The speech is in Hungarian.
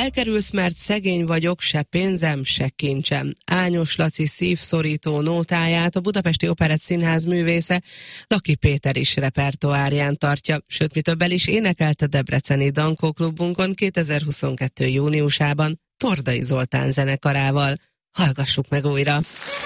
Elkerülsz, mert szegény vagyok, se pénzem, se kincsem. Ányos Laci szívszorító nótáját a Budapesti Operett Színház művésze Laki Péter is repertoárján tartja, sőt mi többel is énekelte debreceni Dankó klubunkon 2022. júniusában Tordai Zoltán zenekarával. Hallgassuk meg újra!